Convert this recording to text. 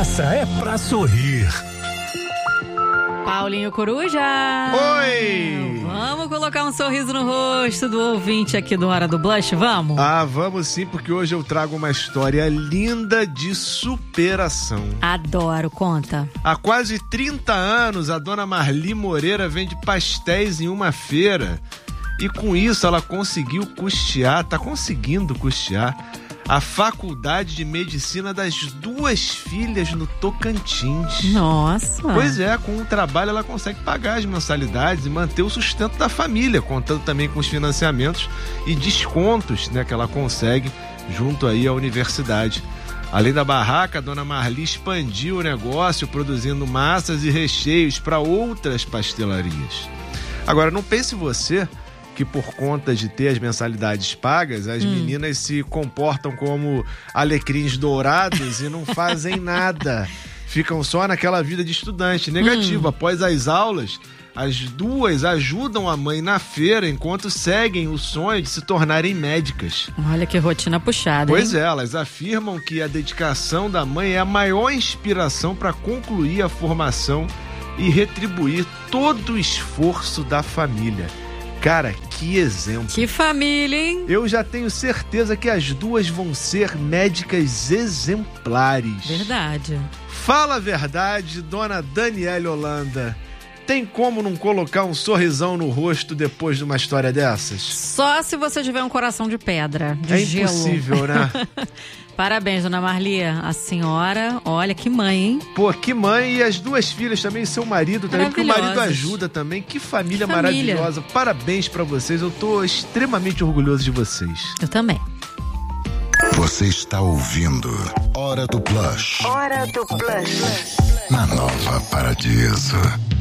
Essa é pra sorrir. Paulinho Coruja. Oi! Vamos colocar um sorriso no rosto do ouvinte aqui do Hora do Blush, vamos? Vamos sim, porque hoje eu trago uma história linda de superação. Adoro, conta. Há quase 30 anos, a dona Marli Moreira vende pastéis em uma feira. E com isso ela conseguiu tá conseguindo custear a faculdade de medicina das 2 filhas no Tocantins. Nossa! Pois é, com o trabalho ela consegue pagar as mensalidades e manter o sustento da família, contando também com os financiamentos e descontos, né, que ela consegue junto aí à universidade. Além da barraca, a dona Marli expandiu o negócio, produzindo massas e recheios para outras pastelarias. Agora, não pense você que por conta de ter as mensalidades pagas, as meninas se comportam como alecrins dourados e não fazem nada. Ficam só naquela vida de estudante. Negativo, após as aulas, as 2 ajudam a mãe na feira enquanto seguem o sonho de se tornarem médicas. Olha que rotina puxada, Pois hein? é, elas afirmam que a dedicação da mãe é a maior inspiração para concluir a formação e retribuir todo o esforço da família. Cara, que exemplo. Que família, hein? Eu já tenho certeza que as 2 vão ser médicas exemplares. Verdade. Fala a verdade, dona Daniele Holanda. Tem como não colocar um sorrisão no rosto depois de uma história dessas? Só se você tiver um coração de pedra, de gelo. É impossível, né? Parabéns, dona Marli. A senhora, olha que mãe, hein? Pô, que mãe. E as 2 filhas também, seu marido também, porque o marido ajuda também. Que família maravilhosa. Parabéns pra vocês. Eu tô extremamente orgulhoso de vocês. Eu também. Você está ouvindo Hora do Blush. Hora do Blush. Na Nova Paradiso.